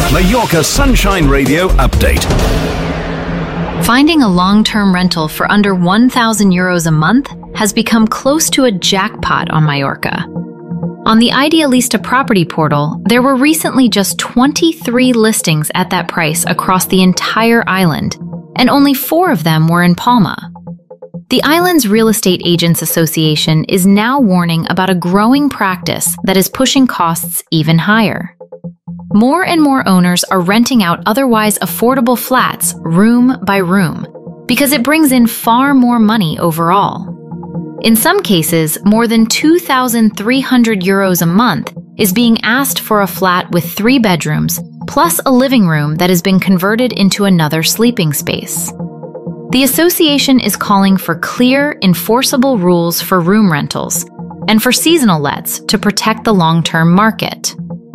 Mallorca Sunshine Radio update. Finding a long-term rental for under 1,000 euros a month has become close to a jackpot on Mallorca. On the Idealista property portal, there were recently just 23 listings at that price across the entire island, and only 4 of them were in Palma. The island's Real Estate Agents Association is now warning about a growing practice that is pushing costs even higher. More and more owners are renting out otherwise affordable flats room by room because it brings in far more money overall. In some cases, more than 2,300 euros a month is being asked for a flat with 3 bedrooms, plus a living room that has been converted into another sleeping space. The association is calling for clear, enforceable rules for room rentals and for seasonal lets to protect the long-term market.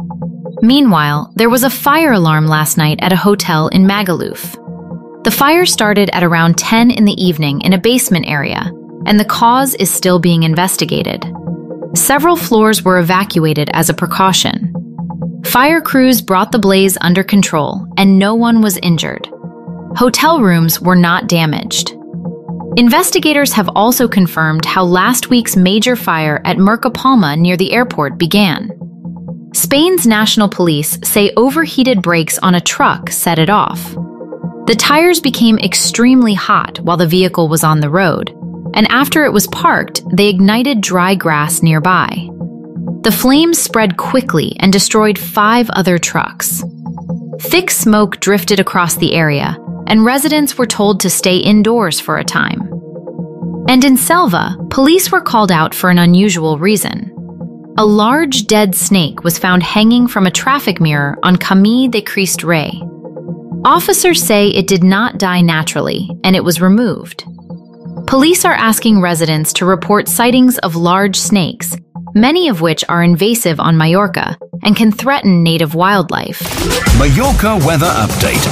Meanwhile, there was a fire alarm last night at a hotel in Magaluf. The fire started at around 10 in the evening in a basement area, and the cause is still being investigated. Several floors were evacuated as a precaution. Fire crews brought the blaze under control, and no one was injured. Hotel rooms were not damaged. Investigators have also confirmed how last week's major fire at Mercapalma near the airport began. Spain's national police say overheated brakes on a truck set it off. The tires became extremely hot while the vehicle was on the road, and after it was parked, they ignited dry grass nearby. The flames spread quickly and destroyed 5 other trucks. Thick smoke drifted across the area, and residents were told to stay indoors for a time. And in Selva, police were called out for an unusual reason. A large dead snake was found hanging from a traffic mirror on Camí de Crist Rei. Officers say it did not die naturally, and it was removed. Police are asking residents to report sightings of large snakes, many of which are invasive on Mallorca and can threaten native wildlife. Mallorca weather update.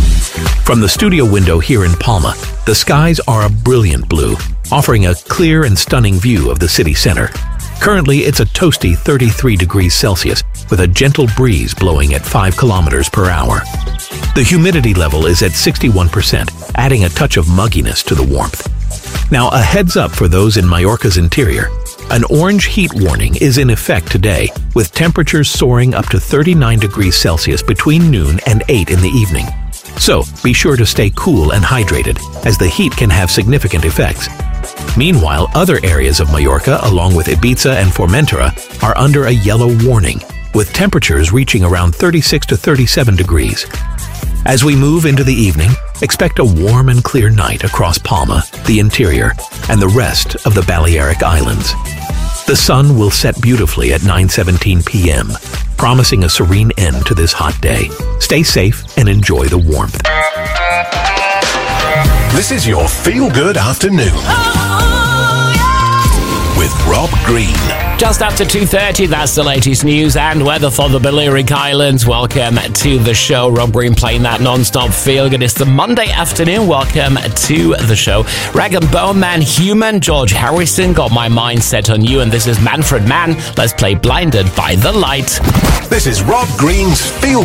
From the studio window here in Palma, the skies are a brilliant blue, offering a clear and stunning view of the city center. Currently, it's a toasty 33 degrees Celsius with a gentle breeze blowing at 5 kilometers per hour. The humidity level is at 61%, adding a touch of mugginess to the warmth. Now, a heads up for those in Mallorca's interior. An orange heat warning is in effect today, with temperatures soaring up to 39 degrees Celsius between noon and 8 in the evening. So, be sure to stay cool and hydrated, as the heat can have significant effects. Meanwhile, other areas of Mallorca, along with Ibiza and Formentera, are under a yellow warning, with temperatures reaching around 36 to 37 degrees. As we move into the evening, expect a warm and clear night across Palma, the interior, and the rest of the Balearic Islands. The sun will set beautifully at 9:17 p.m., promising a serene end to this hot day. Stay safe and enjoy the warmth. This is your feel-good afternoon with Rob Green. Just after 2:30, that's the latest news and weather for the Balearic Islands. Welcome to the show. Rob Green playing that non-stop feel-good. It's the Monday afternoon. Welcome to the show. Rag and Bone Man, Human, George Harrison, Got My Mind Set on You, and this is Manfred Mann. Let's play Blinded by the Light. This is Rob Green's Feel